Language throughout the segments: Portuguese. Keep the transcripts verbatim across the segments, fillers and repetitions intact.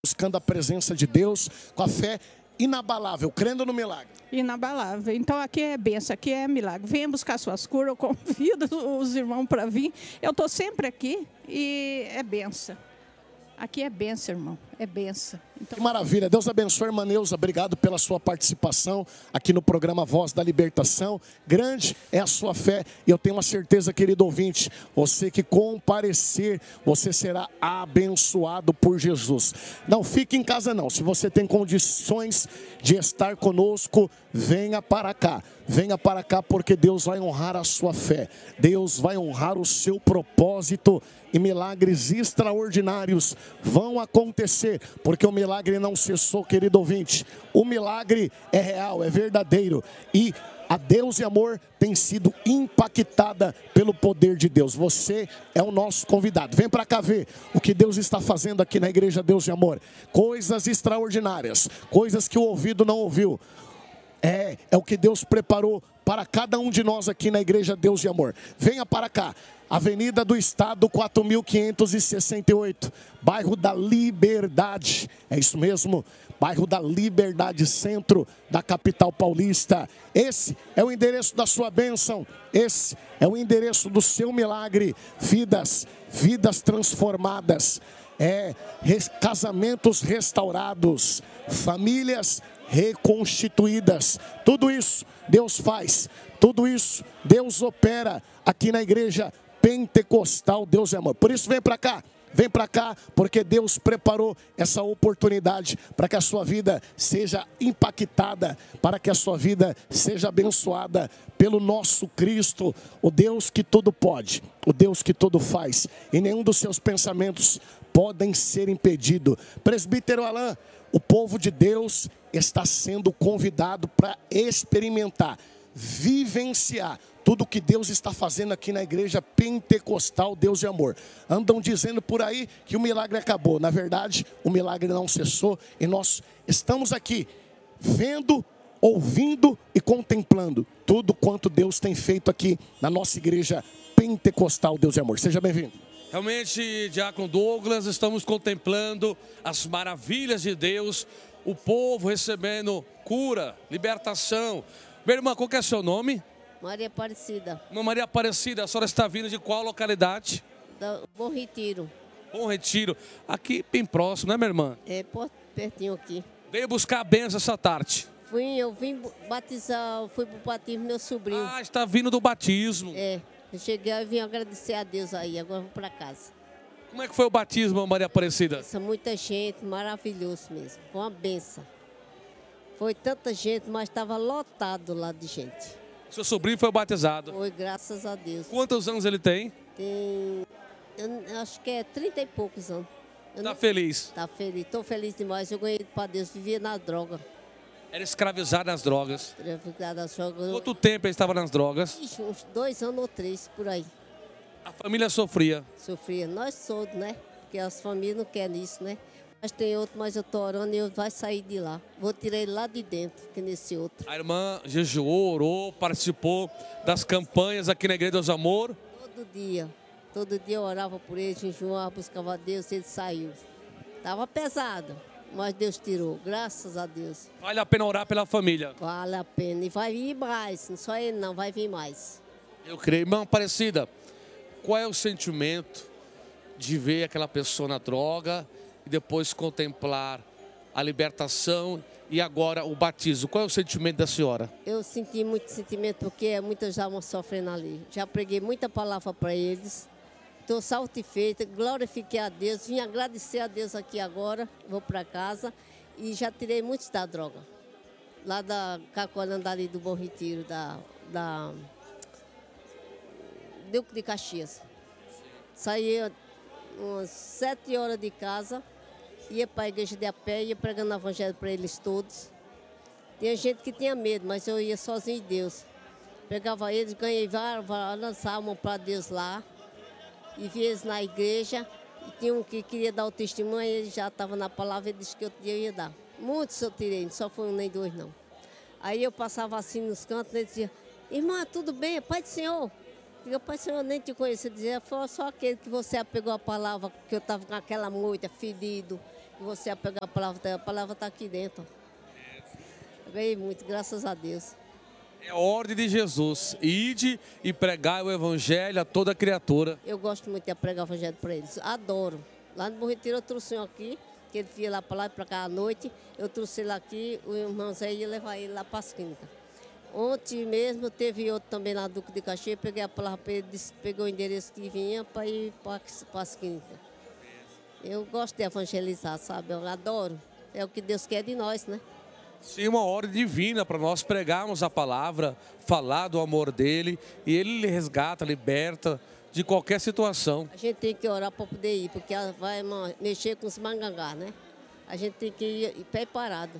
buscando a presença de Deus com a fé inabalável, crendo no milagre. Inabalável. Então aqui é bênção, aqui é milagre. Venha buscar suas curas, eu convido os irmãos para vir. Eu estou sempre aqui e é bênção. Aqui é bênção, irmão, é bênção. Então... Que maravilha, Deus abençoe, irmã Neuza, obrigado pela sua participação aqui no programa Voz da Libertação. Grande é a sua fé e eu tenho uma certeza, querido ouvinte, você que comparecer, você será abençoado por Jesus. Não fique em casa não, se você tem condições de estar conosco, venha para cá. Venha para cá porque Deus vai honrar a sua fé. Deus vai honrar o seu propósito e milagres extraordinários vão acontecer, porque o milagre não cessou, querido ouvinte. O milagre é real, é verdadeiro e a Deus e amor tem sido impactada pelo poder de Deus. Você é o nosso convidado. Vem para cá ver o que Deus está fazendo aqui na Igreja Deus e Amor. Coisas extraordinárias, coisas que o ouvido não ouviu. É, é o que Deus preparou para cada um de nós aqui na Igreja Deus e Amor. Venha para cá, Avenida do Estado quatro mil quinhentos e sessenta e oito, bairro da Liberdade, é isso mesmo, bairro da Liberdade, centro da capital paulista. Esse é o endereço da sua bênção, esse é o endereço do seu milagre, vidas, vidas transformadas, é, res, casamentos restaurados, famílias reconstituídas, tudo isso Deus faz, tudo isso Deus opera aqui na Igreja Pentecostal Deus é Amor. Por isso vem para cá, vem para cá, porque Deus preparou essa oportunidade para que a sua vida seja impactada, para que a sua vida seja abençoada pelo nosso Cristo, o Deus que tudo pode, o Deus que tudo faz, e nenhum dos seus pensamentos podem ser impedidos. Presbítero Alain, o povo de Deus está sendo convidado para experimentar, vivenciar tudo que Deus está fazendo aqui na Igreja Pentecostal Deus e Amor. Andam dizendo por aí que o milagre acabou. Na verdade, o milagre não cessou e nós estamos aqui vendo, ouvindo e contemplando tudo quanto Deus tem feito aqui na nossa Igreja Pentecostal Deus e Amor. Seja bem-vindo. Realmente, Diácono Douglas, estamos contemplando as maravilhas de Deus, o povo recebendo cura, libertação. Minha irmã, qual que é seu nome? Maria Aparecida. Irmã Maria Aparecida, a senhora está vindo de qual localidade? Da Bom Retiro. Bom Retiro, aqui bem próximo, né, minha irmã? É, pertinho aqui. Veio buscar a bênção essa tarde. Fui, eu vim batizar, fui pro batismo do meu sobrinho. Ah, está vindo do batismo. É, eu cheguei e vim agradecer a Deus aí, agora vou para casa. Como é que foi o batismo, Maria Aparecida? Essa muita gente, maravilhoso mesmo, foi uma benção. Foi tanta gente, mas estava lotado lá de gente. Seu sobrinho foi batizado. Foi, graças a Deus. Quantos anos ele tem? Tem, eu acho que é trinta e poucos anos. Está feliz? Está feliz, estou feliz demais. Eu ganhei para Deus, vivia na droga. Era escravizado nas drogas. Escravizado nas drogas. Quanto tempo ele estava nas drogas? Ixi, uns dois anos ou três, por aí. A família sofria? Sofria. Nós todos, né? Porque as famílias não querem isso, né? Mas tem outro, mas eu estou orando e eu vai sair de lá. Vou tirar ele lá de dentro, que nesse outro. A irmã jejuou, orou, participou das campanhas aqui na Igreja Deus Amor? Todo dia. Todo dia eu orava por ele, jejuava, buscava Deus, ele saiu. Estava pesado, mas Deus tirou, graças a Deus. Vale a pena orar pela família? Vale a pena. E vai vir mais, não só ele não, vai vir mais. Eu creio. Irmã Aparecida, qual é o sentimento de ver aquela pessoa na droga e depois contemplar a libertação e agora o batismo? Qual é o sentimento da senhora? Eu senti muito sentimento porque muitas almas sofrendo ali. Já preguei muita palavra para eles. Estou satisfeita, glorifiquei a Deus, vim agradecer a Deus aqui agora, vou para casa e já tirei muitos da droga. Lá da Cacolândia ali do Bom Retiro, da, da Duque de Caxias. Saí umas sete horas de casa, ia para a igreja de a pé, ia pregando o evangelho para eles todos. Tinha gente que tinha medo, mas eu ia sozinho em Deus. Pegava eles, ganhei várias almas para Deus lá. E vi eles na igreja, e tinha um que queria dar o testemunho, ele já estava na palavra, ele disse que outro dia eu ia dar. Muitos eu tirei, não só foi um nem dois, não. Aí eu passava assim nos cantos, ele dizia, irmã, tudo bem, é Pai do Senhor? Eu, Pai do Senhor, eu nem te conheço. Ele dizia, foi só aquele que você apegou a palavra, que eu estava com aquela moita, ferido, você a pegar a palavra, a palavra está aqui dentro. Eu ganhei muito, graças a Deus. É a ordem de Jesus. Ide e pregai o evangelho a toda criatura. Eu gosto muito de pregar o evangelho para eles. Adoro. Lá no Bom Retiro eu trouxe um aqui, que ele ia lá para lá e para cá à noite. Eu trouxe ele aqui, o irmão Zé ia levar ele lá para as clínicas. Ontem mesmo teve outro também lá do Duque de Caxias, peguei a palavra para ele, disse, pegou o endereço que vinha para ir para as clínicas. Eu gosto de evangelizar, sabe? Eu adoro. É o que Deus quer de nós, né? Sim, uma ordem divina para nós pregarmos a palavra, falar do amor dele, e ele resgata, liberta de qualquer situação. A gente tem que orar para poder ir, porque ela vai mexer com os mangangá, né? A gente tem que ir pé parado.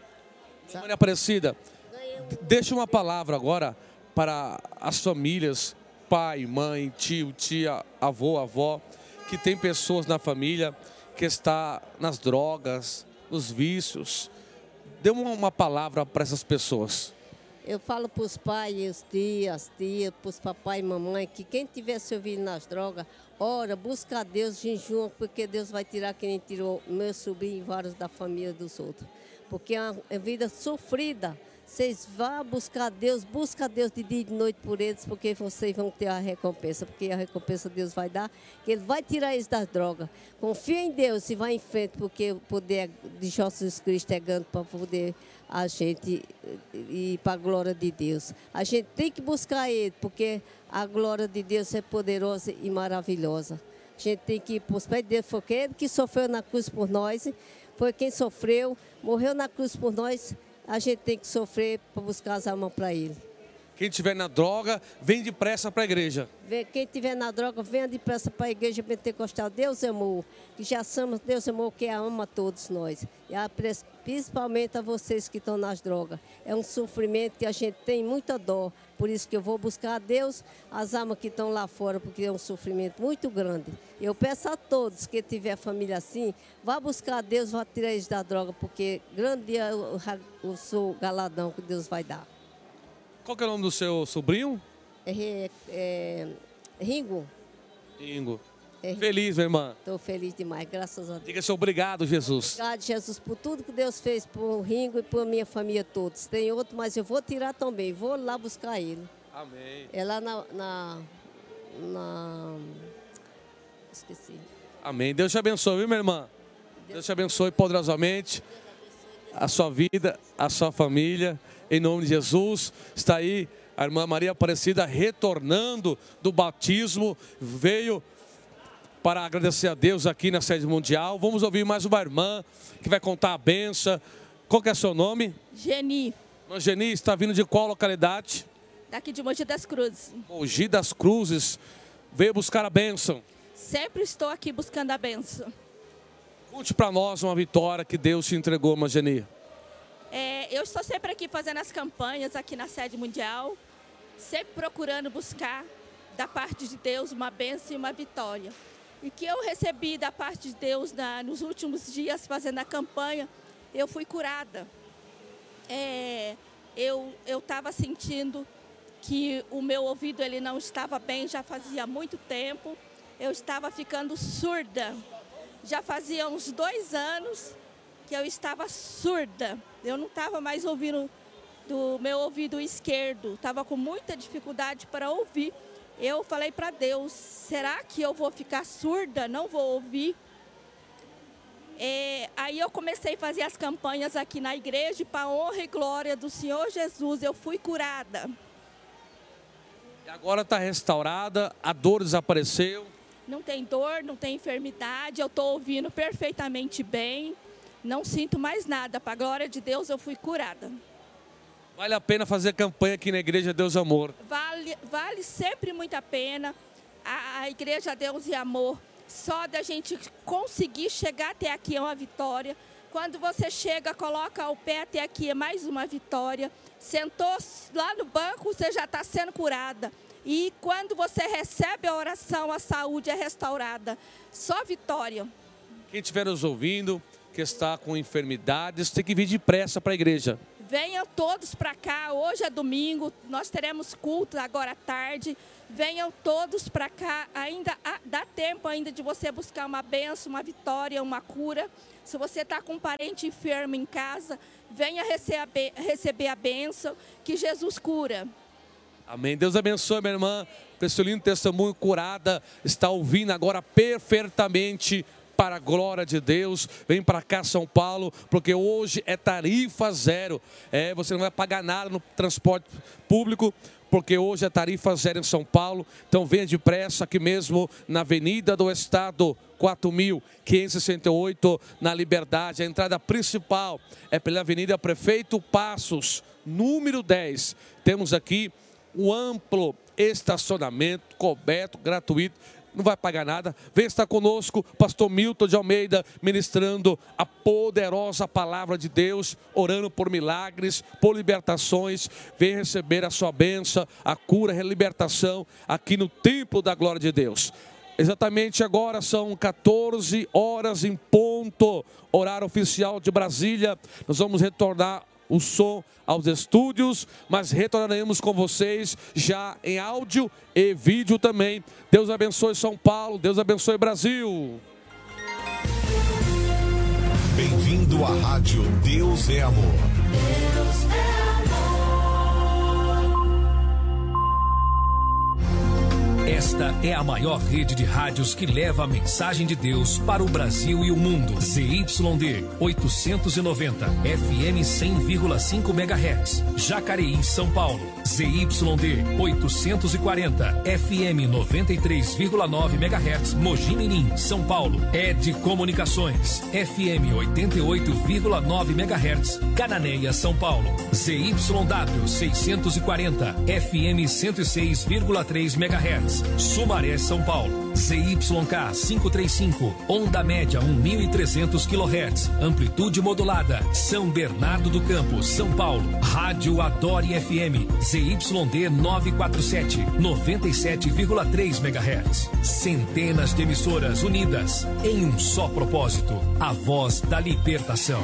Maria Aparecida, deixa uma palavra agora para as famílias, pai, mãe, tio, tia, avô, avó, que tem pessoas na família que está nas drogas, nos vícios. Dê uma, uma palavra para essas pessoas. Eu falo para os pais, os tios, as tias, para os papai e mamãe, que quem estiver se ouvindo nas drogas, ora, busca a Deus, jejum, porque Deus vai tirar quem tirou meu sobrinho e vários da família dos outros. Porque é uma vida sofrida. Vocês vão buscar a Deus, busca a Deus de dia e de noite por eles, porque vocês vão ter a recompensa, porque a recompensa Deus vai dar, que Ele vai tirar eles das drogas. Confia em Deus e vai em frente, porque o poder de Jesus Cristo é grande para poder a gente ir para a glória de Deus. A gente tem que buscar Ele, porque a glória de Deus é poderosa e maravilhosa. A gente tem que ir para os pés de Deus, porque Ele que sofreu na cruz por nós, foi quem sofreu, morreu na cruz por nós. A gente tem que sofrer para buscar as almas para Ele. Quem estiver na droga, vem depressa para a igreja. Quem estiver na droga, venha depressa para a igreja pentecostal. Deus amou, que já somos Deus amou, que ama a todos nós. E a, principalmente a vocês que estão nas drogas. É um sofrimento que a gente tem muita dó. Por isso que eu vou buscar a Deus, as almas que estão lá fora, porque é um sofrimento muito grande. Eu peço a todos que tiver família assim, vá buscar a Deus, vá tirar eles da droga, porque grande é o, o, o galadão que Deus vai dar. Qual que é o nome do seu sobrinho? É, é, Ringo. Ringo. É, feliz, minha irmã. Estou feliz demais, graças a Deus. Diga-se obrigado, Jesus. Obrigado, Jesus, por tudo que Deus fez por o Ringo e por minha família todos. Tem outro, mas eu vou tirar também. Vou lá buscar ele. Amém. É lá na... na, na... Esqueci. Amém. Deus te abençoe, viu, minha irmã? Deus, Deus te abençoe poderosamente. A sua vida, a sua família. Em nome de Jesus, está aí a irmã Maria Aparecida retornando do batismo, veio para agradecer a Deus aqui na sede mundial. Vamos ouvir mais uma irmã que vai contar a benção. Qual que é seu nome? Geni. Irmã Geni, está vindo de qual localidade? Daqui de Mogi das Cruzes. Mogi das Cruzes, veio buscar a bênção. Sempre estou aqui buscando a bênção. Conte para nós uma vitória que Deus te entregou, irmã Geni. É, eu estou sempre aqui fazendo as campanhas aqui na sede mundial, sempre procurando buscar da parte de Deus uma bênção e uma vitória. E que eu recebi da parte de Deus na, nos últimos dias fazendo a campanha, eu fui curada. É, eu estava sentindo que o meu ouvido ele não estava bem, já fazia muito tempo. Eu estava ficando surda. Já fazia uns dois anos que eu estava surda. Eu não estava mais ouvindo do meu ouvido esquerdo. Estava com muita dificuldade para ouvir. Eu falei para Deus, será que eu vou ficar surda? Não vou ouvir? É, aí eu comecei a fazer as campanhas aqui na igreja, para a honra e glória do Senhor Jesus, eu fui curada. E agora está restaurada, a dor desapareceu. Não tem dor, não tem enfermidade, eu estou ouvindo perfeitamente bem. Não sinto mais nada, para a glória de Deus eu fui curada. Vale a pena fazer campanha aqui na Igreja Deus e Amor. Vale, vale sempre muito a pena. A, a Igreja Deus e Amor, só da gente conseguir chegar até aqui é uma vitória. Quando você chega, coloca o pé até aqui é mais uma vitória. Sentou lá no banco, você já está sendo curada. E quando você recebe a oração, a saúde é restaurada. Só vitória. Quem estiver nos ouvindo, que está com enfermidades, tem que vir depressa para a igreja. Venham todos para cá, hoje é domingo, nós teremos culto agora à tarde. Venham todos para cá, ainda há, dá tempo ainda de você buscar uma bênção, uma vitória, uma cura. Se você está com um parente enfermo em casa, venha receber, receber a bênção que Jesus cura. Amém. Deus abençoe, minha irmã. Por esse lindo testemunho, curada, está ouvindo agora perfeitamente para a glória de Deus. Vem para cá, São Paulo, porque hoje é tarifa zero. É, você não vai pagar nada no transporte público, porque hoje é tarifa zero em São Paulo. Então venha depressa aqui mesmo na Avenida do Estado, quatro mil quinhentos e sessenta e oito, na Liberdade. A entrada principal é pela Avenida Prefeito Passos, número dez. Temos aqui um amplo estacionamento, coberto, gratuito. Não vai pagar nada. Vem estar conosco, pastor Milton de Almeida, ministrando a poderosa palavra de Deus, orando por milagres, por libertações. Vem receber a sua bênção, a cura, a libertação aqui no templo da glória de Deus. Exatamente agora são quatorze horas em ponto, horário oficial de Brasília. Nós vamos retornar o som aos estúdios, mas retornaremos com vocês já em áudio e vídeo também. Deus abençoe São Paulo, Deus abençoe Brasil. Bem-vindo à Rádio Deus é Amor. Deus é amor. Esta é a maior rede de rádios que leva a mensagem de Deus para o Brasil e o mundo. Z Y D oitocentos e noventa, F M cem vírgula cinco megahertz, Jacareí, São Paulo. Z Y D oitocentos e quarenta, F M noventa e três vírgula nove megahertz, Mogi Mirim, São Paulo. Ed Comunicações, F M oitenta e oito vírgula nove megahertz, Cananéia, São Paulo. Z Y W seiscentos e quarenta, F M cento e seis vírgula três megahertz, Sumaré, São Paulo. Z Y K quinhentos e trinta e cinco, onda média mil e trezentos quilohertz, amplitude modulada, São Bernardo do Campo, São Paulo. Rádio Adore F M, Z Y D novecentos e quarenta e sete, noventa e sete vírgula três megahertz. Centenas de emissoras unidas em um só propósito, a voz da libertação.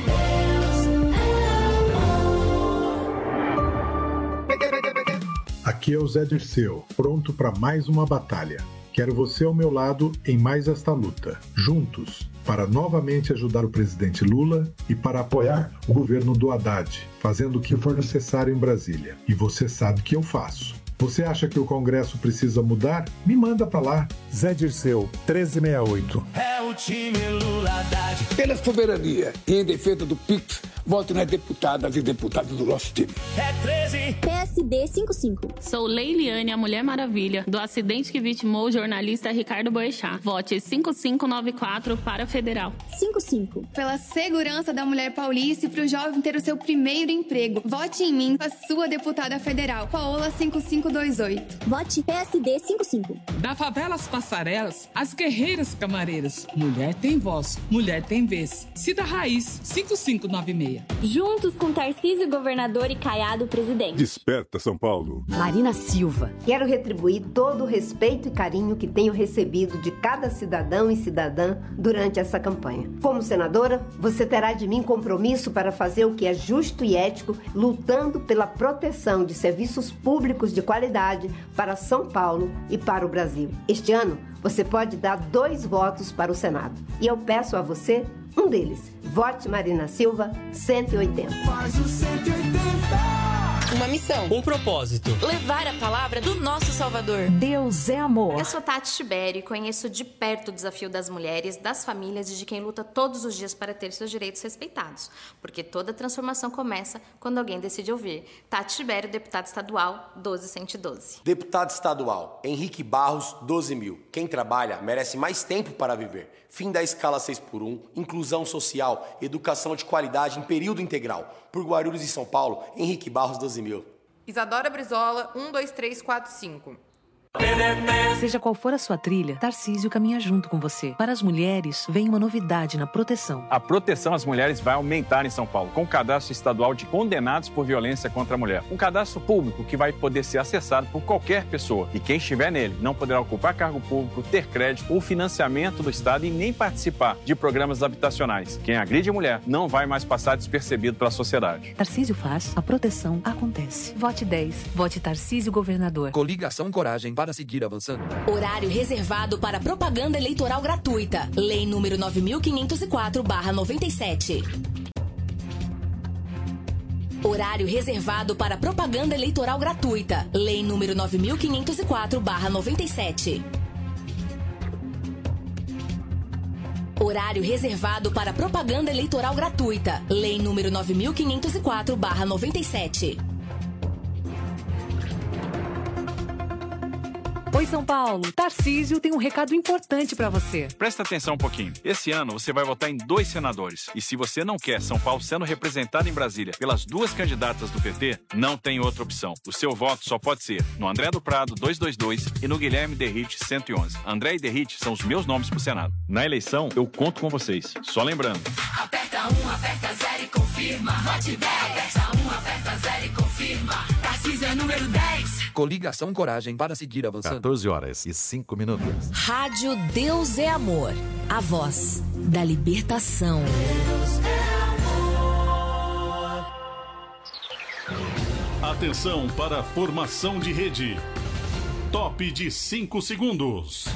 Aqui é o Zé Dirceu, pronto para mais uma batalha. Quero você ao meu lado em mais esta luta. Juntos, para novamente ajudar o presidente Lula e para apoiar o governo do Haddad, fazendo o que for necessário em Brasília. E você sabe que eu faço. Você acha que o Congresso precisa mudar? Me manda pra lá. Zé Dirceu, treze sessenta e oito. É o time Lula Haddad. Pela soberania e em defesa do P I X, voto nas deputadas e deputados do nosso time. É treze. P S D cinquenta e cinco. Sou Leiliane, a Mulher Maravilha, do acidente que vitimou o jornalista Ricardo Boechat. Vote cinco cinco nove quatro para Federal. cinquenta e cinco. Pela segurança da mulher paulista e para o jovem ter o seu primeiro emprego. Vote em mim, a sua deputada federal, Paola cinco cinco dois oito. Vote P S D cinquenta e cinco. Da favela às passarelas, as guerreiras camareiras. Mulher tem voz, mulher tem vez. Cida Raiz, cinco cinco nove seis. Juntos com Tarcísio Governador e Caiado Presidente. Desperta São Paulo. Marina Silva. Quero retribuir todo o respeito e carinho que tenho recebido de cada cidadão e cidadã durante essa campanha. Como senadora, você terá de mim compromisso para fazer o que é justo e ético, lutando pela proteção de serviços públicos de qualidade para São Paulo e para o Brasil. Este ano, você pode dar dois votos para o Senado. E eu peço a você um deles. Vote Marina Silva, cento e oitenta. Faz o cento e oitenta. Uma missão. Um propósito. Levar a palavra do nosso Salvador. Deus é amor. Eu sou Tati Tibério e conheço de perto o desafio das mulheres, das famílias e de quem luta todos os dias para ter seus direitos respeitados. Porque toda transformação começa quando alguém decide ouvir. Tati Tibério, deputada estadual, doze cento e doze. Deputado estadual, Henrique Barros, doze mil. Quem trabalha merece mais tempo para viver. Fim da escala seis por um, inclusão social, educação de qualidade em período integral. Por Guarulhos e São Paulo, Henrique Barros, doze mil. Isadora Brizola, um dois três quatro cinco. Seja qual for a sua trilha, Tarcísio caminha junto com você. Para as mulheres, vem uma novidade na proteção. A proteção às mulheres vai aumentar em São Paulo, com o cadastro estadual de condenados por violência contra a mulher. Um cadastro público que vai poder ser acessado por qualquer pessoa. E quem estiver nele não poderá ocupar cargo público, ter crédito ou financiamento do Estado e nem participar de programas habitacionais. Quem agride a mulher não vai mais passar despercebido pela sociedade. Tarcísio faz, a proteção acontece. Vote dez. Vote Tarcísio Governador. Coligação Coragem para seguir avançando. Horário reservado para propaganda eleitoral gratuita. Lei número nove mil quinhentos e quatro barra noventa e sete. Horário reservado para propaganda eleitoral gratuita. Lei número nove mil quinhentos e quatro barra noventa e sete. Horário reservado para propaganda eleitoral gratuita. Lei número nove mil quinhentos e quatro barra noventa e sete. Oi, São Paulo. Tarcísio tem um recado importante pra você. Presta atenção um pouquinho. Esse ano você vai votar em dois senadores. E se você não quer São Paulo sendo representado em Brasília pelas duas candidatas do P T, não tem outra opção. O seu voto só pode ser no André do Prado duzentos e vinte e dois e no Guilherme Derrite cento e onze. André e Derrite são os meus nomes pro Senado. Na eleição, eu conto com vocês. Só lembrando. Aperta um, aperta zero e confirma. Vote dez. Aperta um, aperta zero e confirma. Tarcísio é número dez. Coligação Coragem para seguir avançando. quatorze horas e cinco minutos. Rádio Deus é Amor. A voz da libertação. Deus é amor. Atenção para a formação de rede. Top de cinco segundos.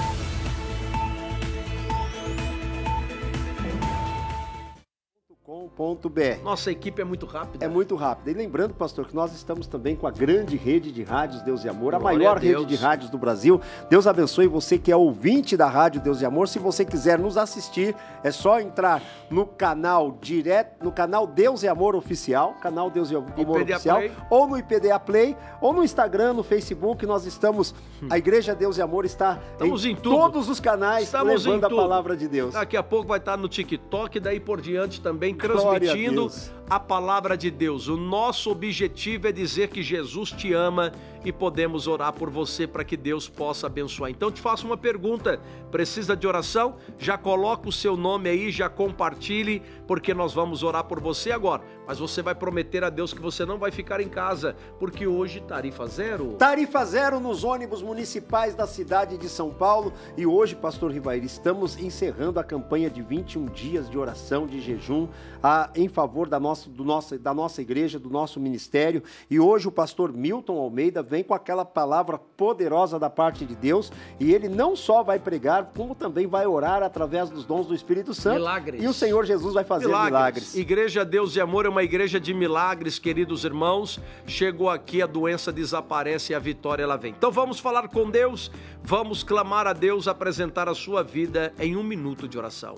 .br. Nossa equipe é muito rápida. É muito rápida. E lembrando, pastor, que nós estamos também com a grande rede de rádios Deus e Amor, a Glória maior a rede Deus. de rádios do Brasil. Deus abençoe você que é ouvinte da Rádio Deus e Amor. Se você quiser nos assistir, é só entrar no canal direto, no canal Deus e Amor Oficial, canal Deus e Amor I P D A Oficial, Play. ou no I P D A Play, ou no Instagram, no Facebook. Nós estamos, a Igreja Deus e Amor está Estamos em, em tudo. todos os canais, Estamos levando em a tudo. palavra de Deus. Daqui a pouco vai estar no TikTok, daí por diante também Glória a transmitindo Deus. a palavra de Deus. O nosso objetivo é dizer que Jesus te ama e podemos orar por você para que Deus possa abençoar. Então te faço uma pergunta, precisa de oração? Já coloca o seu nome aí, já compartilhe, porque nós vamos orar por você agora. Mas você vai prometer a Deus que você não vai ficar em casa, porque hoje tarifa zero. Tarifa zero nos ônibus municipais da cidade de São Paulo. E hoje, pastor Rivair, estamos encerrando a campanha de vinte e um dias de oração, de jejum, a, em favor da nossa, do nossa, da nossa igreja, do nosso ministério. E hoje o pastor Milton Almeida vem com aquela palavra poderosa da parte de Deus. E ele não só vai pregar, como também vai orar através dos dons do Espírito Santo. Milagres. E o Senhor Jesus vai fazer milagres. milagres. Igreja Deus e Amor é uma igreja de milagres, queridos irmãos. Chegou aqui, a doença desaparece e a vitória ela vem. Então vamos falar com Deus, vamos clamar a Deus, apresentar a sua vida em um minuto de oração.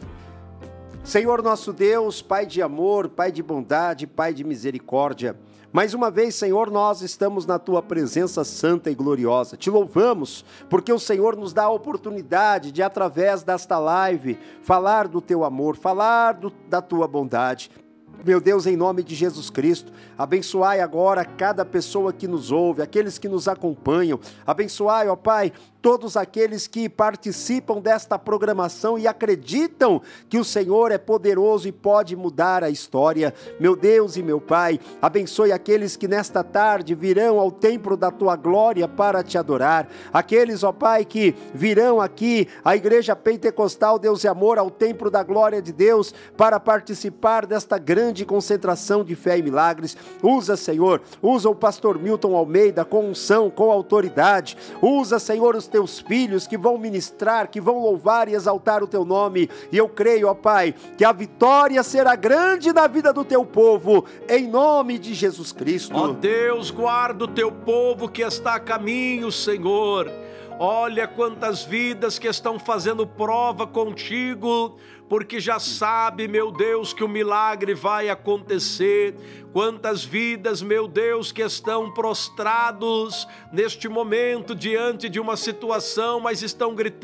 Senhor nosso Deus, Pai de amor, Pai de bondade, Pai de misericórdia, mais uma vez, Senhor, nós estamos na Tua presença santa e gloriosa. Te louvamos, porque o Senhor nos dá a oportunidade de, através desta live, falar do Teu amor, falar do, da Tua bondade. Meu Deus, em nome de Jesus Cristo, abençoai agora cada pessoa que nos ouve, aqueles que nos acompanham. Abençoai, ó Pai, todos aqueles que participam desta programação e acreditam que o Senhor é poderoso e pode mudar a história. Meu Deus e meu Pai, abençoe aqueles que nesta tarde virão ao templo da Tua glória para Te adorar. Aqueles, ó Pai, que virão aqui à Igreja Pentecostal Deus e Amor, ao templo da glória de Deus, para participar desta grande concentração de fé e milagres. Usa, Senhor, usa o pastor Milton Almeida com unção, com autoridade. Usa, Senhor, os Teus filhos que vão ministrar, que vão louvar e exaltar o Teu nome. E eu creio, ó Pai, que a vitória será grande na vida do Teu povo, em nome de Jesus Cristo. Ó Deus, guarda o Teu povo que está a caminho, Senhor. Olha quantas vidas que estão fazendo prova contigo, porque já sabe, meu Deus, que o milagre vai acontecer. Quantas vidas, meu Deus, que estão prostrados neste momento diante de uma situação, mas estão gritando: